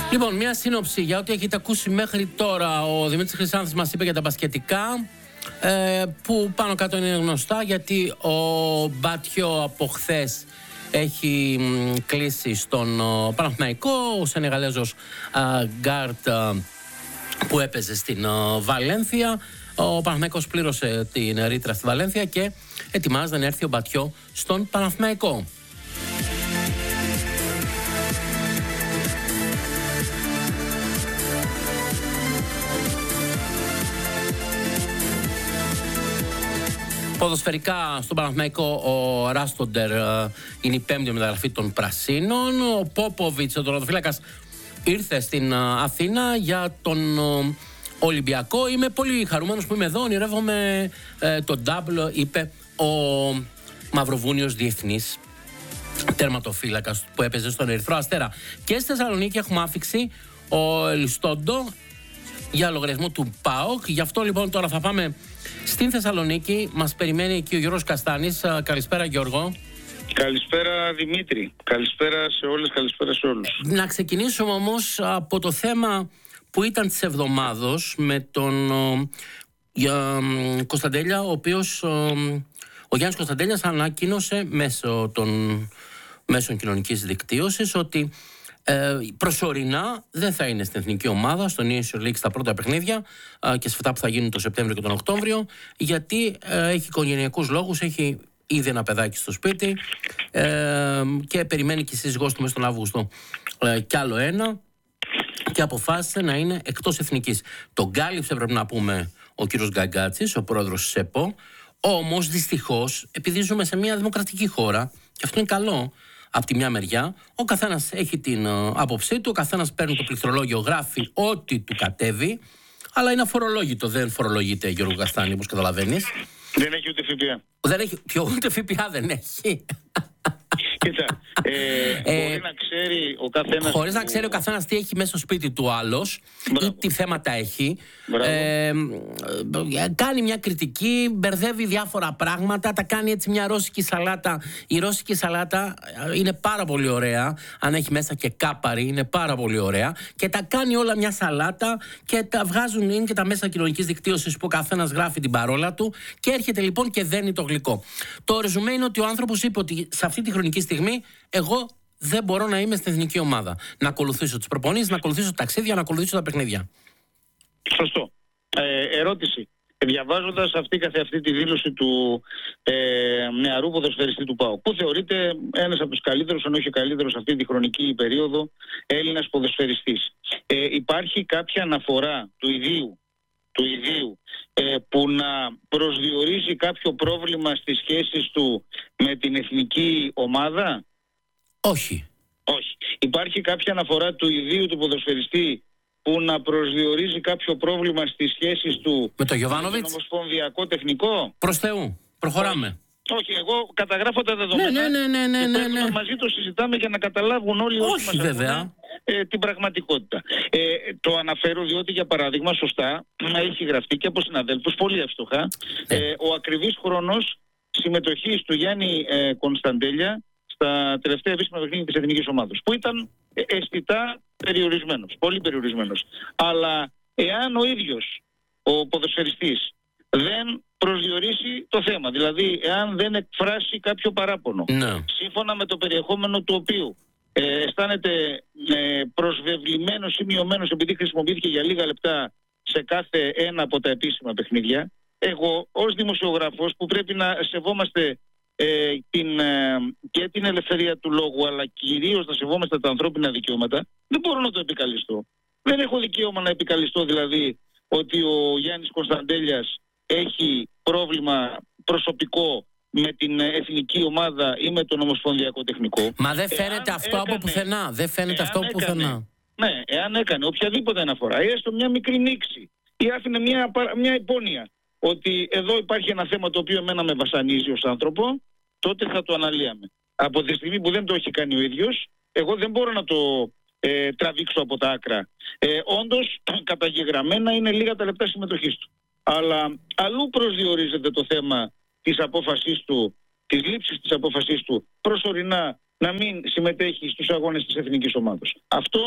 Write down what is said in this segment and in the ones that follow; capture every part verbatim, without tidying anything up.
Λοιπόν, μια σύνοψη για ό,τι έχετε ακούσει μέχρι τώρα. Ο Δημήτρης Χρυσάνθης μας είπε για τα μπασκετικά, ε, που πάνω κάτω είναι γνωστά, γιατί ο Μπατιό από χθες έχει μ, κλείσει στον ο, Παναθηναϊκό. Ο Σενεγαλέζος Γκάρτ που έπαιζε στην ο, Βαλένθια. Ο Παναθηναϊκός πλήρωσε την ρήτρα στη Βαλένθια και ετοιμάζεται να έρθει ο Μπατιό στον Παναθηναϊκό. Ποδοσφαιρικά στον Παναθηναϊκό ο Ράστοντερ είναι η πέμπτη μεταγραφή των Πρασίνων. Ο Πόποβιτς, ο τερματοφύλακας, ήρθε στην Αθήνα για τον Ολυμπιακό. Είμαι πολύ χαρούμενος που είμαι εδώ. Ονειρεύομαι ε, τον ντάμπλ, είπε ο Μαυροβούνιος διεθνής τερματοφύλακας που έπαιζε στον Ερυθρό Αστέρα. Και στη Θεσσαλονίκη έχουμε άφηξη ο Ελιστόντο για λογαριασμό του ΠΑΟΚ. Γι' αυτό λοιπόν τώρα θα πάμε στην Θεσσαλονίκη. Μας περιμένει εκεί ο Γιώργος Καστάνης. Καλησπέρα, Γιώργο. Καλησπέρα, Δημήτρη. Καλησπέρα σε όλες, καλησπέρα σε όλους. Να ξεκινήσουμε όμως από το θέμα που ήταν της εβδομάδος με τον ο, για, Κωνσταντέλια, ο οποίος ο, ο Γιάννης Κωνσταντέλιας ανακοίνωσε μέσω των μέσων κοινωνικής δικτύωσης ότι Ε, προσωρινά δεν θα είναι στην εθνική ομάδα, στον Nations League στα πρώτα παιχνίδια ε, και σε αυτά που θα γίνουν το Σεπτέμβριο και τον Οκτώβριο, γιατί ε, έχει οικογενειακούς λόγους, έχει ήδη ένα παιδάκι στο σπίτι ε, και περιμένει και η σύζυγός του μέσα στον Αύγουστο ε, κι άλλο ένα, και αποφάσισε να είναι εκτός εθνικής. Τον κάλυψε, πρέπει να πούμε, ο κύριος Γκαγκάτσης, ο πρόεδρος της ΕΠΟ. Όμως δυστυχώς, επειδή ζούμε σε μια δημοκρατική χώρα, και αυτό είναι καλό, από τη μια μεριά, ο καθένας έχει την uh, άποψή του, ο καθένας παίρνει το πληκτρολόγιο, γράφει ό,τι του κατέβει, αλλά είναι αφορολόγητο, δεν φορολογείται, Γιώργο Καστάνη, όπως καταλαβαίνεις. Δεν έχει ούτε ΦΠΑ. Δεν έχει, ποιο ούτε ΦΠΑ δεν έχει. Κοίτα, ε, ε, μπορεί να ξέρει ο καθένας... Χωρίς που... να ξέρει ο καθένας τι έχει μέσα στο σπίτι του άλλος ή τι θέματα έχει. Ε, κάνει μια κριτική, μπερδεύει διάφορα πράγματα, τα κάνει έτσι μια ρώσικη σαλάτα. Η ρώσικη σαλάτα είναι πάρα πολύ ωραία, αν έχει μέσα και κάπαρι, είναι πάρα πολύ ωραία, και τα κάνει όλα μια σαλάτα και τα βγάζουν, είναι και τα μέσα κοινωνικής δικτύωσης που ο καθένας γράφει την παρόλα του, και έρχεται λοιπόν και δένει το γλυκό. Το ρεζουμέ είναι ότι ο άνθρωπος είπε ότι σε αυτή τη χρονική στιγμή εγώ δεν μπορώ να είμαι στην εθνική ομάδα. Να ακολουθήσω τις προπονήσεις, να ακολουθήσω τα ταξίδια, να ακολουθήσω τα παιχνίδια. Σωστό. Ε, ερώτηση. Διαβάζοντας αυτή καθε αυτή τη δήλωση του ε, νεαρού ποδοσφαιριστή του ΠΑΟΚ, που θεωρείται ένας από τους καλύτερους, αν όχι ο καλύτερος αυτή τη χρονική περίοδο, Έλληνας ποδοσφαιριστής, ε, υπάρχει κάποια αναφορά του ιδίου, του ιδίου ε, που να προσδιορίζει κάποιο πρόβλημα στις σχέσεις του με την εθνική ομάδα? Όχι. Όχι. Υπάρχει κάποια αναφορά του ιδίου του ποδοσφαιριστή που να προσδιορίζει κάποιο πρόβλημα στις σχέσεις του με τον Γιοβάνοβιτς, με τον ομοσπονδιακό τεχνικό? Προς Θεού. Προχωράμε. Όχι, εγώ καταγράφω τα δεδομένα. Ναι, ναι, ναι, ναι, ναι, ναι. Και μαζί το συζητάμε για να καταλάβουν όλοι όσοι μας βέβαια. Ε, την πραγματικότητα. Ε, το αναφέρω διότι, για παράδειγμα, σωστά έχει γραφτεί και από συναδέλφους πολύ εύστοχα ε, ο ακριβής χρόνος συμμετοχής του Γιάννη ε, Κωνσταντέλια στα τελευταία επίσημα παιχνίδια της εθνικής ομάδας, που ήταν ε, αισθητά περιορισμένος, πολύ περιορισμένος. Αλλά εάν ο ίδιος ο ποδοσφαιριστής δεν προσδιορίσει το θέμα, δηλαδή εάν δεν εκφράσει κάποιο παράπονο, ναι, σύμφωνα με το περιεχόμενο του οποίου ε, αισθάνεται ε, προσβεβλημένος ή μειωμένος επειδή χρησιμοποιήθηκε για λίγα λεπτά σε κάθε ένα από τα επίσημα παιχνίδια, εγώ ως δημοσιογράφος που πρέπει να σεβόμαστε ε, την, ε, και την ελευθερία του λόγου, αλλά κυρίως να σεβόμαστε τα ανθρώπινα δικαιώματα, δεν μπορώ να το επικαλεστώ. Δεν έχω δικαίωμα να επικαλεστώ δηλαδή ότι ο Γιάννης Κωνσταντέλιας έχει πρόβλημα προσωπικό με την εθνική ομάδα ή με τον ομοσπονδιακό τεχνικό. Μα δεν φαίνεται αυτό έκανε, από πουθενά. Δεν φαίνεται αυτό από πουθενά. Ναι, εάν έκανε οποιαδήποτε αναφορά, ή έστω μια μικρή νήξη, ή άφηνε μια, μια υπόνοια ότι εδώ υπάρχει ένα θέμα το οποίο εμένα με βασανίζει ως άνθρωπο, τότε θα το αναλύαμε. Από τη στιγμή που δεν το έχει κάνει ο ίδιος, εγώ δεν μπορώ να το ε, τραβήξω από τα άκρα. Ε, όντως, καταγεγραμμένα είναι λίγα τα λεπτά συμμετοχής του. Αλλά αλλού προσδιορίζεται το θέμα της απόφασής του, της λήψης της απόφασής του προσωρινά να μην συμμετέχει στους αγώνες της εθνικής ομάδας. Αυτό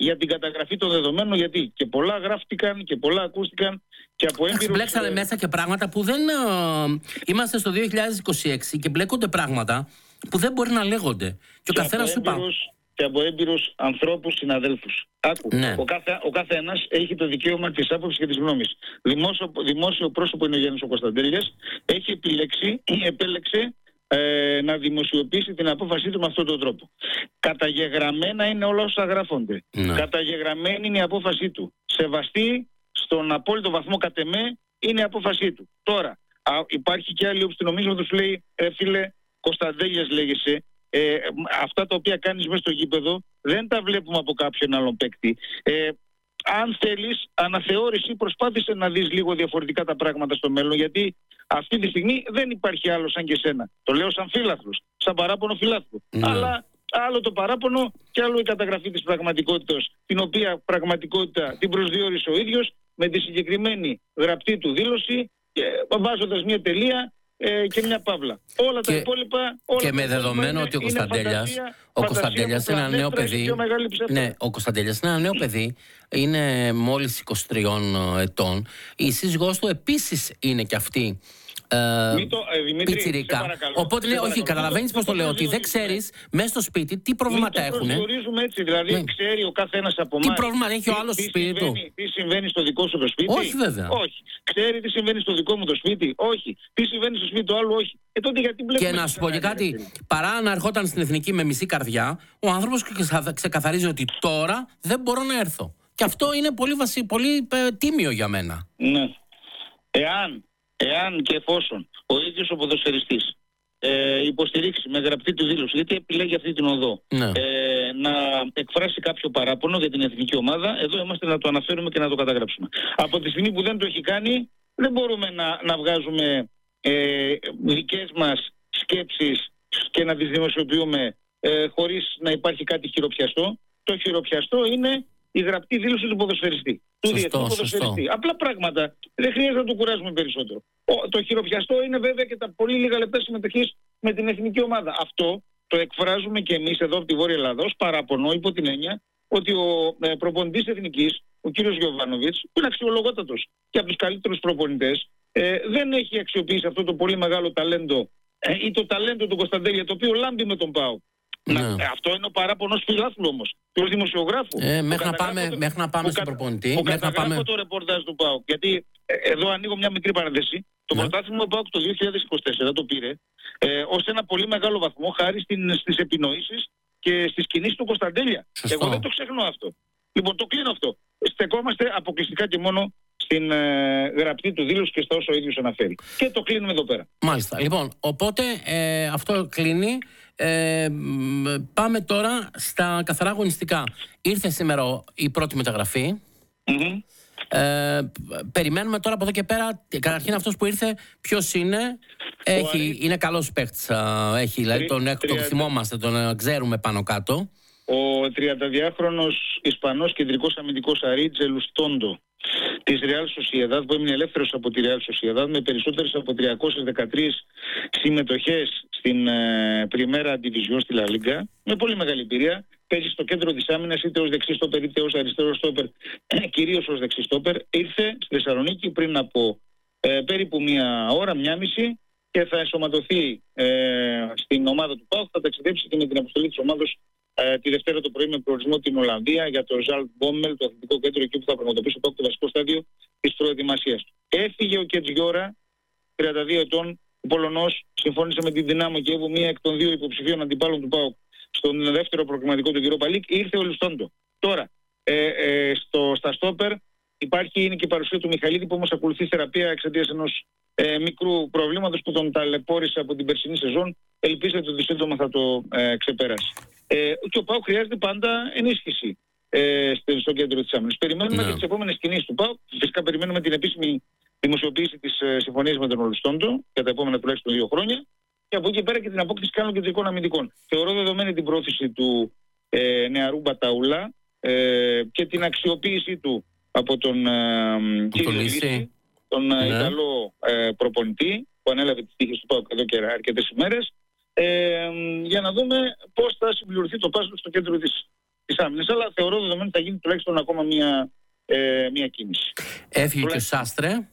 για την καταγραφή των δεδομένων, γιατί και πολλά γράφτηκαν και πολλά ακούστηκαν και από έμπειρους... Μπλέξανε μέσα και πράγματα που δεν... Είμαστε στο δύο χιλιάδες είκοσι έξι και μπλέκονται πράγματα που δεν μπορεί να λέγονται. Και ο καθένας σου πάει. Και από έμπειρους ανθρώπους, συναδέλφους. Άκου, ναι. ο, κάθε, ο κάθε ένας έχει το δικαίωμα της άποψης και της γνώμης. Δημόσιο, δημόσιο πρόσωπο είναι ο Γιάννης ο Κωνσταντέλιας, έχει επιλέξει, επέλεξε ε, να δημοσιοποιήσει την απόφασή του με αυτόν τον τρόπο. Καταγεγραμμένα είναι όλα όσα γράφονται. Ναι. Καταγεγραμμένη είναι η απόφασή του. Σεβαστή στον απόλυτο βαθμό κατ' εμέ είναι η απόφασή του. Τώρα, α, υπάρχει και άλλη όψη, νομίζω του λέει, ε, φίλε Κωνσταντέλιας λέγεσαι. Ε, αυτά τα οποία κάνεις μέσα στο γήπεδο δεν τα βλέπουμε από κάποιον άλλον παίκτη. Ε, αν θέλεις αναθεώρηση, προσπάθησε να δεις λίγο διαφορετικά τα πράγματα στο μέλλον, γιατί αυτή τη στιγμή δεν υπάρχει άλλο σαν και σένα. Το λέω σαν φίλαθλος, σαν παράπονο φιλάθλου. Mm. Αλλά άλλο το παράπονο και άλλο η καταγραφή της πραγματικότητας, την οποία πραγματικότητα την προσδιορίσε ο ίδιος με τη συγκεκριμένη γραπτή του δήλωση, βάζοντας μια τελεία και μια παύλα. Όλα και, τα υπόλοιπα. Όλα και με δεδομένο ότι ο Κωνσταντέλιας ο Κωνσταντέλιας είναι ένα νέο παιδί. Ναι, ο Κωνσταντέλιας είναι ένα νέο παιδί. Είναι μόλις είκοσι τριών ετών. Η σύζυγός του επίσης είναι κι αυτή ε, το, ε, Δημήτρη, πιτσιρικά. Οπότε λέει, όχι, καταλαβαίνεις πώς το λέω, ότι δεν ξέρεις μέσα στο σπίτι τι προβλήματα έχουν. Δεν το γνωρίζουμε έτσι, δηλαδή ναι. Ξέρει ο κάθε ένας από εμάς. Τι πρόβλημα έχει ο άλλος στο σπίτι του. Τι συμβαίνει στο δικό σου το σπίτι. Όχι βέβαια. Όχι. Ξέρει τι συμβαίνει στο δικό μου το σπίτι. Όχι. Τι συμβαίνει στο σπίτι του άλλου. Όχι. Ε, τότε γιατί και να σου πω και κάτι, παρά να ερχόταν στην Εθνική με μισή καρδιά, ο άνθρωπος ξεκαθαρίζει ότι τώρα δεν μπορώ να έρθω. Και αυτό είναι πολύ, βασι... πολύ ε, τίμιο για μένα. Ναι. Εάν Εάν και εφόσον ο ίδιος ο ποδοσφαιριστής ε, υποστηρίξει με γραπτή του δήλωση, γιατί επιλέγει αυτή την οδό, ναι. ε, να εκφράσει κάποιο παράπονο για την εθνική ομάδα, εδώ είμαστε να το αναφέρουμε και να το καταγράψουμε. Από τη στιγμή που δεν το έχει κάνει, δεν μπορούμε να, να βγάζουμε ε, δικές μας σκέψεις και να τις δημοσιοποιούμε ε, χωρίς να υπάρχει κάτι χειροπιαστό. Το χειροπιαστό είναι η γραπτή δήλωση του ποδοσφαιριστή. Του διεθνού ποδοσφαιριστή. Απλά πράγματα. Δεν χρειάζεται να το κουράζουμε περισσότερο. Ο, το χειροπιαστό είναι βέβαια και τα πολύ λίγα λεπτά συμμετοχής με την εθνική ομάδα. Αυτό το εκφράζουμε και εμείς εδώ από τη Βόρεια Ελλάδα ως παράπονο, υπό την έννοια ότι ο ε, προπονητής εθνικής, ο κύριος Γιοβάνοβιτς, που είναι αξιολογότατος και από τους καλύτερους προπονητές, ε, δεν έχει αξιοποιήσει αυτό το πολύ μεγάλο ταλέντο ε, ή το ταλέντο του Κωνσταντέλια, το οποίο λάμπει με τον ΠΑΟΚ. Ναι. Να, ε, αυτό είναι ο παράπονος φιλάθλου όμως, του δημοσιογράφου. Ε, μέχρι, να πάμε, το, μέχρι να πάμε στον προπονητή. Που καταγράφω πάμε... το ρεπορτάζ του ΠΑΟΚ. Γιατί ε, εδώ ανοίγω μια μικρή παρένθεση. Το ναι. πρωτάθλημα του ΠΑΟΚ το δύο χιλιάδες είκοσι τέσσερα το πήρε ε, ως ένα πολύ μεγάλο βαθμό χάρη στην, στις επινοήσεις και στις κινήσεις του Κωνσταντέλια. Σωστό. Εγώ δεν το ξεχνώ αυτό. Λοιπόν, το κλείνω αυτό. Στεκόμαστε αποκλειστικά και μόνο στην ε, γραπτή του δήλωση και στα όσα ο ίδιος αναφέρει. Και το κλείνουμε εδώ πέρα. Μάλιστα. Λοιπόν, οπότε ε, αυτό κλείνει. Ε, πάμε τώρα στα καθαρά αγωνιστικά. Ήρθε σήμερα η πρώτη μεταγραφή. Mm-hmm. Ε, περιμένουμε τώρα από εδώ και πέρα. Καταρχήν αυτός που ήρθε ποιος είναι? Έχει, Αρή... Είναι καλός παίκτης. Έχει, δηλαδή τον, τον θυμόμαστε, τον ξέρουμε πάνω κάτω. Ο τριανταδυάχρονος Ισπανός κεντρικός αμυντικός Αρίτζε Λουστόντο της Real Sociedad, που έμεινε ελεύθερος από τη Real Sociedad με περισσότερες από τριακόσιες δεκατρείς συμμετοχές στην ε, Primera Division στη La Liga, με πολύ μεγάλη εμπειρία. Παίζει στο κέντρο της άμυνας είτε ως δεξί στόπερ είτε ως αριστερό στόπερ, ε, κυρίως ως δεξί στόπερ. Ήρθε στη Θεσσαλονίκη πριν από ε, περίπου μία ώρα, μία μισή, και θα ενσωματωθεί ε, στην ομάδα του ΠΑΟΚ. Θα ταξιδέψει και με την αποστολή της ομάδος ε, τη Δευτέρα το πρωί με προορισμό την Ολλανδία για το Ζαλτ Μπόμελ, το αθλητικό κέντρο εκεί που θα πραγματοποιήσει το, το βασικό στάδιο της προετοιμασίας του. Έφυγε ο Κετζιόρα, τριάντα δύο ετών, ο Πολωνός, συμφώνησε με την Δυνάμο Κιέβου, μία εκ των δύο υποψηφίων αντιπάλων του ΠΑΟΚ στον δεύτερο προκριματικό του Europa League. Ήρθε ο Λουστόντο. Τώρα, ε, ε, στο, στα στόπερ υπάρχει, είναι και η παρουσία του Μιχαλίδη, που όμως ακολουθεί θεραπεία εξαιτίας ενός ε, μικρού προβλήματος που τον ταλαιπώρησε από την περσινή σεζόν. Ελπίζεται ότι σύντομα θα το ε, ξεπεράσει. Ε, και ο ΠΑΟΚ χρειάζεται πάντα ενίσχυση ε, στο κέντρο της άμυνας. Περιμένουμε yeah. και τις επόμενες κινήσεις του ΠΑΟΚ. Φυσικά περιμένουμε την επίσημη δημοσιοποίηση της ε, συμφωνίας με τον Λουστόντο για τα επόμενα τουλάχιστον δύο χρόνια. Και από εκεί πέρα και την απόκτηση και άλλων κεντρικών αμυντικών. Θεωρώ δεδομένη την πρόθεση του ε, νεαρού Μπαταούλα ε, και την αξιοποίηση του από τον ε, κύριο Λύση, τον ναι. Ιταλό ε, προπονητή που ανέλαβε τις τύχες του ΠΑΟΚ εδώ και αρκετές ημέρες, ε, για να δούμε πώς θα συμπληρωθεί το πάζλο στο κέντρο της της άμυνας. Αλλά θεωρώ δεδομένου ότι θα γίνει τουλάχιστον ακόμα μία, ε, μία κίνηση. Έφυγε και ο Σάστρε.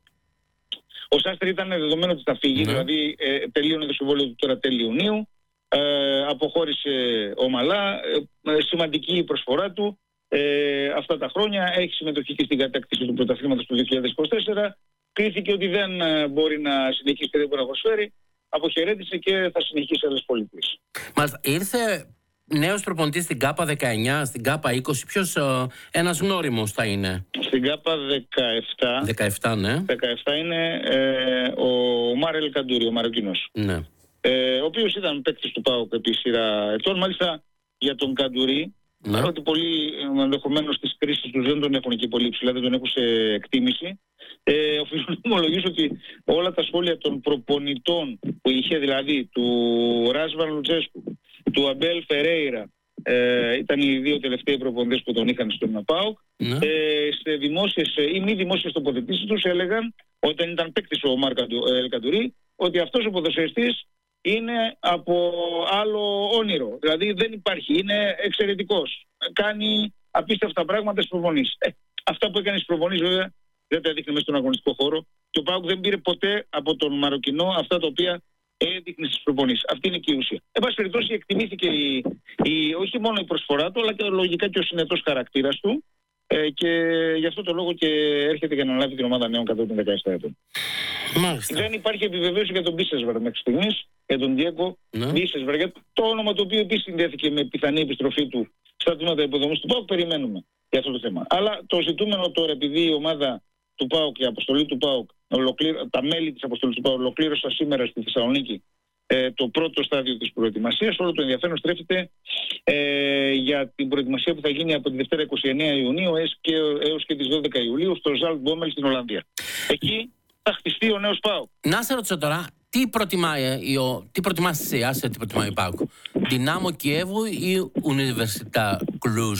Ο Σάστρε ήταν δεδομένο ότι θα φύγει, ναι. δηλαδή ε, τελείωνε το συμβόλαιο του τώρα τέλη Ιουνίου. Ε, αποχώρησε ομαλά. Ε, σημαντική η προσφορά του. Ε, αυτά τα χρόνια έχει συμμετοχή και στην κατάκτηση του πρωταθλήματος του δύο χιλιάδες είκοσι τέσσερα. Κρίθηκε ότι δεν ε, μπορεί να συνεχίσει και δεν μπορεί να προσφέρει. Αποχαιρέτησε και θα συνεχίσει σε άλλες πολιτείες. Μάλιστα. Ήρθε νέος προπονητής στην ΚΑΠΑ δεκαεννιά, στην ΚΑΠΑ είκοσι. Ποιος ε, ένας γνώριμος θα είναι? Στην ΚΑΠΑ δεκαεπτά. δεκαεπτά, ναι. δεκαεπτά είναι ε, ο Μάρελ Καντούρι, ο Μαροκινός. Ναι. Ε, ο οποίος ήταν παίκτης του ΠΑΟΚ επί σειρά ετών. Μάλιστα για τον Καντουρί, ναι. ότι πολλοί ενδεχομένως τις κρίσεις τους δεν τον έχουν και πολύ ψηλά, δεν τον έχουν σε εκτίμηση. Ε, οφείλω να ομολογήσω ότι όλα τα σχόλια των προπονητών που είχε, δηλαδή του Ράσβαν Λουτσέσκου, του Αμπέλ Φερέιρα, ε, ήταν οι δύο τελευταίοι προπονητές που τον είχαν στον ΠΑΟΚ, ναι. ε, σε δημόσιες ή μη δημόσιες τοποθετήσεις τους έλεγαν, όταν ήταν παίκτης ο Μάρ Καντουρί, ότι αυτός ο ποδοσφαιριστής είναι από άλλο όνειρο. Δηλαδή δεν υπάρχει, είναι εξαιρετικός. Κάνει απίστευτα πράγματα στις προπονήσεις. Ε, αυτά που έκανε στις προπονήσεις βέβαια δεν τα έδειχνε μέσα στον αγωνιστικό χώρο. Και ο ΠΑΟΚ δεν πήρε ποτέ από τον Μαροκινό αυτά τα οποία έδειχνε στις προπονήσεις. Αυτή είναι και η ουσία. Εν πάση περιπτώσει, εκτιμήθηκε η, η, όχι μόνο η προσφορά του, αλλά και λογικά και ο συνετός χαρακτήρας του. Ε, και γι' αυτό το λόγο και έρχεται για να λάβει την ομάδα νέων κατόπιν δεκαεπτά ετών. Μάλιστα. Δεν υπάρχει επιβεβαίωση για τον Μπίσεσβαρ μέχρι στιγμής, για τον Ντιέγκο Μπίσεσβαρ, για το όνομα το οποίο επίσης συνδέθηκε με πιθανή επιστροφή του στα τμήματα υποδομής του ΠΑΟΚ. Περιμένουμε για αυτό το θέμα. Αλλά το ζητούμενο τώρα, επειδή η ομάδα του ΠΑΟΚ, η αποστολή του ΠΑΟΚ, τα μέλη της αποστολής του ΠΑΟΚ ολοκλήρωσαν σήμερα στη Θεσσαλονίκη ε, το πρώτο στάδιο της προετοιμασίας. Όλο το ενδιαφέρον στρέφεται ε, για την προετοιμασία που θα γίνει από τη Δευτέρα είκοσι εννέα Ιουνίου έως και, έως και τις δώδεκα Ιουλίου στο Ζαλτ Μπόμελ στην Ολλανδία. Εκεί θα χτιστεί ο νέος ΠΑΟΚ. Να σε ρωτήσω τώρα, τι προτιμάει, ο, τι προτιμάς εσύ, άσε τι προτιμάει ο ΠΑΟΚ? Δυνάμο Κιέβου ή Ουνιβερσιτά Κλουζ,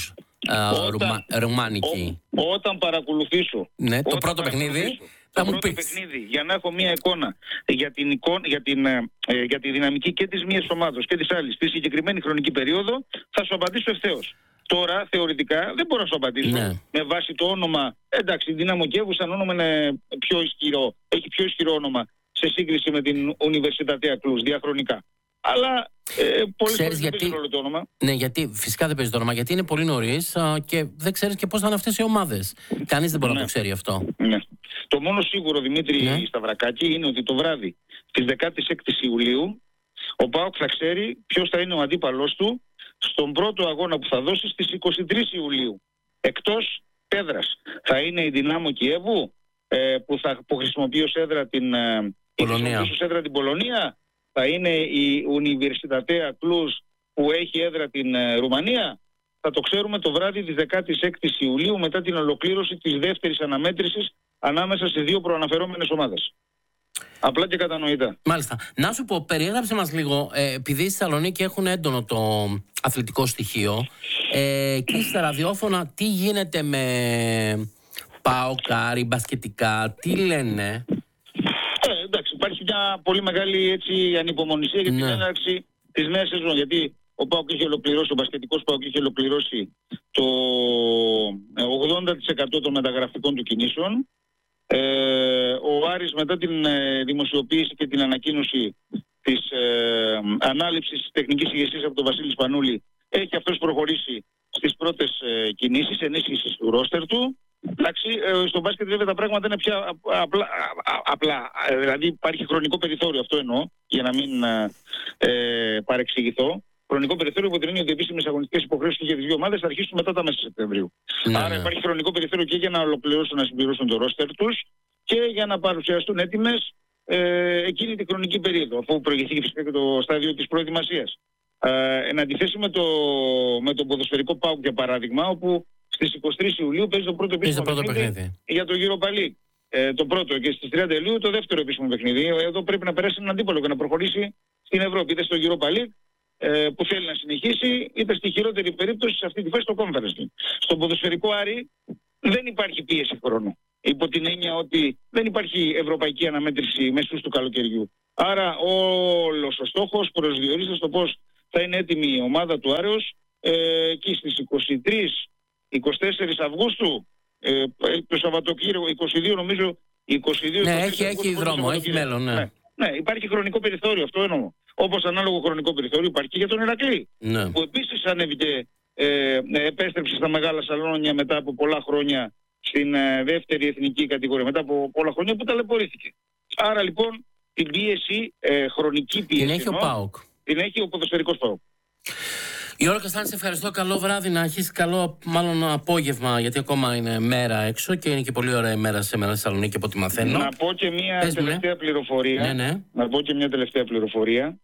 Ρουμάνικη? Όταν παρακολουθήσω. Ναι, το όταν πρώτο παιχνίδι. Το πρώτο παιχνίδι, για να έχω μία εικόνα για την, εικόνα, για την, ε, για τη δυναμική και της μίας ομάδος και της άλλης στη συγκεκριμένη χρονική περίοδο, θα σου απαντήσω ευθέως. Τώρα, θεωρητικά, δεν μπορώ να σου απαντήσω ναι. με βάση το όνομα. Εντάξει, η Δύναμο Κιέβου σαν όνομα είναι πιο ισχυρό, έχει πιο ισχυρό όνομα σε σύγκριση με την Ουνιβερσιτατέα Κλουζ διαχρονικά. Αλλά ε, πολλές φορές δεν παίζει ρόλο το όνομα. Ναι, γιατί φυσικά δεν παίζει το όνομα, γιατί είναι πολύ νωρίς και δεν ξέρεις και πώς θα είναι αυτές οι ομάδες. Κανείς δεν μπορεί ναι. να το ξέρει αυτό. Ναι. Το μόνο σίγουρο, Δημήτρη ναι. Σταυρακάκη, είναι ότι το βράδυ της δεκάτη έκτη Ιουλίου ο ΠΑΟΚ θα ξέρει ποιος θα είναι ο αντίπαλός του στον πρώτο αγώνα που θα δώσει στις είκοσι τρεις Ιουλίου. Εκτός έδρας. Θα είναι η Δυνάμο Κιέβου ε, που θα που χρησιμοποιεί ως έδρα την, ε, ως έδρα την Πολωνία. Θα είναι η Ουνιβερσιτατέα Κλουζ που έχει έδρα την ε, Ρουμανία. Θα το ξέρουμε το βράδυ της δεκάτη έκτη Ιουλίου μετά την ολοκλήρωση της δεύτερης αναμέτρησης ανάμεσα σε δύο προαναφερόμενες ομάδες. Απλά και κατανοητά. Μάλιστα. Να σου πω, περιέγραψε μας λίγο, ε, επειδή στη Θεσσαλονίκη έχουν έντονο το αθλητικό στοιχείο ε, και στα ραδιόφωνα τι γίνεται με ΠΑΟΚ, Άρη, μπασκετικά, τι λένε? Ε, εντάξει, υπάρχει μια πολύ μεγάλη έτσι, ανυπομονησία για την ναι. έναρξη της νέας σεζόν. Γιατί ο ΠΑΟΚ είχε ολοκληρώσει, ο μπασκετικός ΠΑΟΚ είχε ολοκληρώσει το ογδόντα τοις εκατό των μεταγραφικών του κινήσεων. Ε, ο Άρης μετά την ε, δημοσιοποίηση και την ανακοίνωση της ε, ανάληψης τεχνικής ηγεσίας από τον Βασίλη Σπανούλη έχει αυτός προχωρήσει στις πρώτες ε, κινήσεις ενίσχυσης του ρόστερ του. Εντάξει, ε, στο μπάσκετ βέβαια τα πράγματα είναι πια απλά, απλά. Δηλαδή υπάρχει χρονικό περιθώριο, αυτό εννοώ, για να μην ε, παρεξηγηθώ. Χρονικό περιθώριο που δίνει ότι οι επίσημες αγωνιστικές υποχρεώσεις για τις δύο ομάδες θα αρχίσουν μετά τα μέσα Σεπτεμβρίου. Ναι, Άρα ναι. υπάρχει χρονικό περιθώριο και για να ολοκληρώσουν να συμπληρώσουν το ρόστερ τους και για να παρουσιαστούν έτοιμες ε, εκείνη τη χρονική περίοδο, αφού προηγηθεί φυσικά και το στάδιο της προετοιμασίας. Ε, εν αντιθέσει με το, με το ποδοσφαιρικό ΠΑΟΚ για παράδειγμα, όπου στις είκοσι τρεις Ιουλίου παίζει το πρώτο επίσημο πρώτο παιχνίδι, παιχνίδι για το Europa League. Ε, το πρώτο και στις τριάντα Ιουλίου το δεύτερο επίσημο παιχνίδι. Εδώ πρέπει να περάσει έναν αντίπαλο και να προχωρήσει στην Ευρώπη, είτε στο Europa League ε, που θέλει να συνεχίσει, είτε στη χειρότερη περίπτωση σε αυτή τη φάση στο Conference League. Στον ποδοσφαιρικό Άρη δεν υπάρχει πίεση χρόνου. Υπό την έννοια ότι δεν υπάρχει ευρωπαϊκή αναμέτρηση μέσω του καλοκαιριού. Άρα όλος ο στόχος προσδιορίζεται στο πώς θα είναι έτοιμη η ομάδα του Άρεως ε, εκεί στις είκοσι τρεις είκοσι τέσσερις Αυγούστου, ε, το Σαββατοκύριακο, είκοσι δύο νομίζω, είκοσι δύο, ναι, είκοσι έχει, Αυγούστου, έχει δρόμο, έχει μέλλον, ναι. ναι. Ναι, υπάρχει χρονικό περιθώριο, αυτό εννοώ. Όπως ανάλογο χρονικό περιθώριο υπάρχει και για τον Ηρακλή, ναι. που επίσης ανέβηκε, ε, επέστρεψε στα μεγάλα σαλόνια μετά από πολλά χρόνια στην ε, δεύτερη εθνική κατηγορία, μετά από πολλά χρόνια που ταλαιπωρήθηκε. Άρα λοιπόν την πίεση, ε, χρονική πίεση, την έχει ο ΠΑΟΚ. Την έχει ο ποδοσφαιρικός ΠΑΟΚ. Γιώργο Καστάνη, σε ευχαριστώ. Καλό βράδυ να έχεις. Καλό μάλλον απόγευμα, γιατί ακόμα είναι μέρα έξω και είναι και πολύ ωραία ημέρα σε μέρα στη Θεσσαλονίκη από ό,τι μαθαίνω. Να πω και μια Πες τελευταία ναι. πληροφορία. Ναι, ναι. Να πω και μια τελευταία πληροφορία.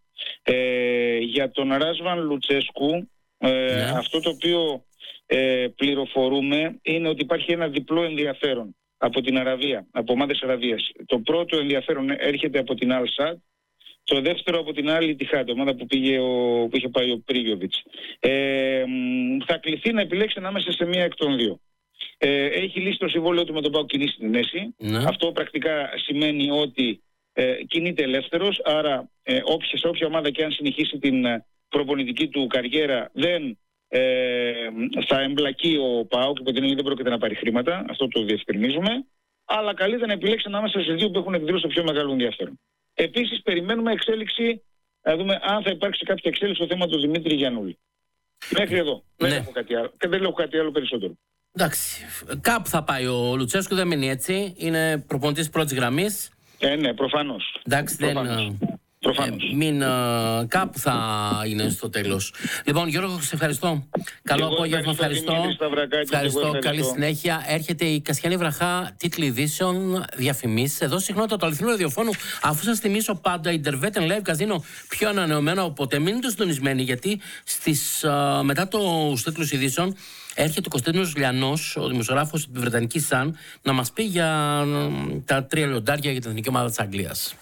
Ε, για τον Ράσβαν Λουτσέσκου, ε, ναι. αυτό το οποίο ε, πληροφορούμε είναι ότι υπάρχει ένα διπλό ενδιαφέρον από την Αραβία, από ομάδες Αραβίας. Το πρώτο ενδιαφέρον έρχεται από την Al-Sadd, το δεύτερο από την άλλη Τιχάντ, ομάδα που, πήγε ο, που είχε πάει ο Πρίγιοβιτς. Ε, θα κληθεί να επιλέξει ανάμεσα σε μία εκ των δύο. Ε, έχει λύσει το συμβόλαιο του με τον ΠΑΟΚ κινήσει στη μέση. Ναι. Αυτό πρακτικά σημαίνει ότι ε, κινείται ελεύθερος, άρα ε, όποια, σε όποια ομάδα και αν συνεχίσει την προπονητική του καριέρα δεν ε, θα εμπλακεί ο ΠΑΟΚ, που δεν πρόκειται να πάρει χρήματα, αυτό το διευκρινίζουμε, αλλά καλύτερα να επιλέξει ανάμεσα σε δύο που έχουν εκδηλώσει το πιο μεγάλο ενδιαφέρον. Επίσης περιμένουμε εξέλιξη, να δούμε αν θα υπάρξει κάποια εξέλιξη στο θέμα του Δημήτρη Γιαννούλη. Μέχρι εδώ. Ναι. Δεν έχω κάτι άλλο. Και δεν έχω κάτι άλλο περισσότερο. Εντάξει. Κάπου θα πάει ο Λουτσέσκου, δεν μείνει έτσι. Είναι προπονητής πρώτης γραμμής. Ε, ναι, προφανώς. Εντάξει, προφανώς. δεν... Προφανώς. Ε, μην, uh, κάπου θα είναι στο τέλος. Λοιπόν, Γιώργο, σε ευχαριστώ. Καλό απόγευμα, ευχαριστώ. Ευχαριστώ, ευχαριστώ, καλή συνέχεια. Έρχεται η Κασιανή Βραχά, τίτλοι ειδήσεων, διαφημίσεις. Εδώ συχνότητα του αληθινού ραδιοφώνου. Αφού σας θυμίσω πάντα, Intervet Live Casino πιο ανανεωμένο, οπότε μείνετε συντονισμένοι, γιατί στις, uh, μετά τους τίτλους ειδήσεων έρχεται ο Κωνσταντίνος Λιανός, ο δημοσιογράφος της Βρετανικής Sun, να μας πει για uh, τα τρία λιοντάρια για την εθνική ομάδα της Αγγλίας.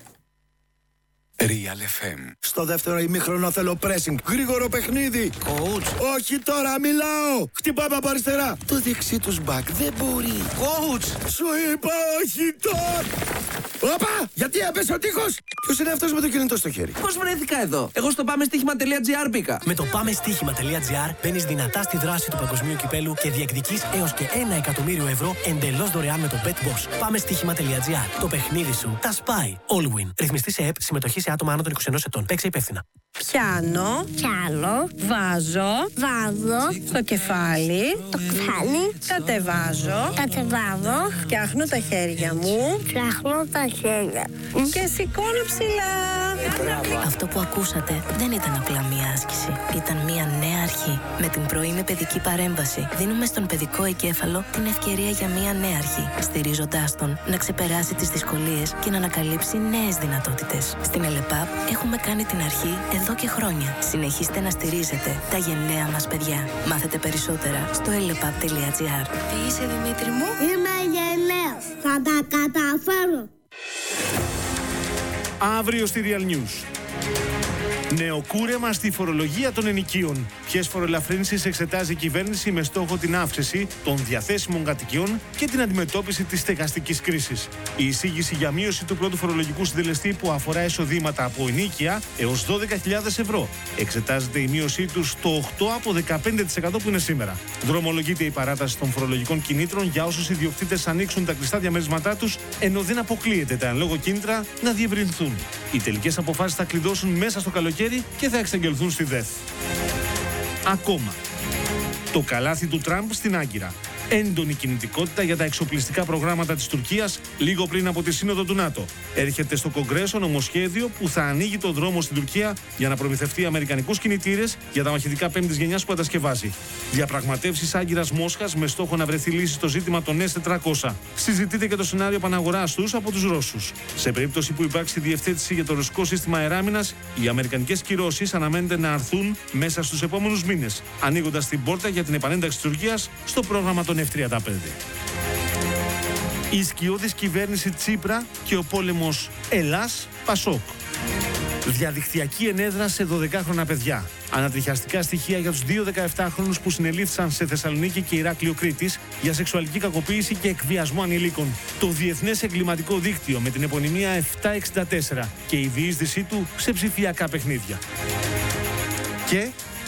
Real εφ εμ. Στο δεύτερο ημίχρονο θέλω pressing. Γρήγορο παιχνίδι. Coach. Όχι τώρα, μιλάω. Χτυπάμε από αριστερά. Το δεξί τους back δεν μπορεί. Coach. Σου είπα όχι τώρα. Όπα! Γιατί έπεσε ο τείχος! Ποιος είναι αυτός με το κινητό στο χέρι? Πώς βρέθηκα εδώ? Εγώ στο πάμε στοίχημα τελεία τζι άρ μπήκα. Με το πάμε στοίχημα τελεία τζι άρ μπαίνεις δυνατά στη δράση του παγκοσμίου κυπέλου και διεκδικείς έως και ένα εκατομμύριο ευρώ εντελώς δωρεάν με το BetBoss. Πάμε στοίχημα τελεία τζι άρ. Το παιχνίδι σου τα σπάει. Allwin. Ρυθμιστή σε ΕΠ, συμμετοχή σε άτομα άνω των είκοσι ενός ετών. Παίξε υπεύθυνα. Πιάνω, πιάνω, βάζω, βάζω, στο κεφάλι, το κεφάλι, κατεβάζω, κατεβάζω, φτιάχνω τα χέρια μου, φτιάχνω τα χέρια και σηκώνω ψηλά. Αυτό που ακούσατε δεν ήταν απλά μία άσκηση. Ήταν μία νέα αρχή. Με την πρωινή παιδική παρέμβαση δίνουμε στον παιδικό εγκέφαλο την ευκαιρία για μία νέα αρχή, στηρίζοντάς τον να ξεπεράσει τις δυσκολίες και να ανακαλύψει νέες δυνατότητες. Στην ΕΛΕΠΑΠ έχουμε κάνει την αρχή εδώ και χρόνια. Συνεχίστε να στηρίζετε τα γενναία μας παιδιά. Μάθετε περισσότερα στο ελεπαπ τελεία τζι άρ. Τι είσαι, Δημήτρη μου? Είμαι γενναίος. Θα τα καταφέρω. Αύριο στη Real News. Νεοκούρεμα στη φορολογία των ενοικίων. Ποιες φοροελαφρύνσεις εξετάζει η κυβέρνηση με στόχο την αύξηση των διαθέσιμων κατοικιών και την αντιμετώπιση της στεγαστικής κρίσης. Η εισήγηση για μείωση του πρώτου φορολογικού συντελεστή που αφορά εισοδήματα από ενοίκια έως δώδεκα χιλιάδες ευρώ. Εξετάζεται η μείωσή του στο οκτώ από δεκαπέντε τοις εκατό που είναι σήμερα. Δρομολογείται η παράταση των φορολογικών κινήτρων για όσους ιδιοκτήτες ανοίξουν τα κλειστά διαμέρισματά τους, ενώ δεν αποκλείεται τα εν λόγω κίνητρα να διευρυνθούν. Οι τελικές αποφάσεις θα κλειδώσουν μέσα στο καλοκαίρι και θα εξαγγελθούν στη ΔΕΘ. Ακόμα. Το καλάθι του Τραμπ στην Άγκυρα. Έντονη κινητικότητα για τα εξοπλιστικά προγράμματα της Τουρκίας λίγο πριν από τη Σύνοδο του ΝΑΤΟ. Έρχεται στο Κογκρέσο νομοσχέδιο που θα ανοίγει το δρόμο στην Τουρκία για να προμηθευτεί αμερικανικούς κινητήρες για τα μαχητικά πέμπτης γενιάς που κατασκευάζει. Διαπραγματεύσεις Άγκυρας-Μόσχας με στόχο να βρεθεί λύση στο ζήτημα των ες τετρακόσια. Συζητείται και το σενάριο επαναγοράς τους από τους Ρώσους. Σε περίπτωση που υπάρξει διευθέτηση για το ρωσικό σύστημα αεράμινας, οι αμερικανικές κυρώσεις αναμένεται να αρθούν μέσα στους επόμενους μήνες, ανοίγοντας την πόρτα για την επανένταξη της Τουρκίας στο πρόγραμμα των εφ τριάντα πέντε. Η σκιώδης κυβέρνηση Τσίπρα και ο πόλεμος Ελλάς-Πασόκ. Διαδικτυακή ενέδρα σε δωδεκάχρονα παιδιά. Ανατριχιαστικά στοιχεία για τους δύο δεκαεπτάχρονους που συνελήφθησαν σε Θεσσαλονίκη και Ηράκλειο Κρήτης για σεξουαλική κακοποίηση και εκβιασμό ανηλίκων. Το Διεθνές Εγκληματικό Δίκτυο με την επωνυμία επτακόσια εξήντα τέσσερα και η διείσδυσή του σε ψηφιακά παιχνίδια. Και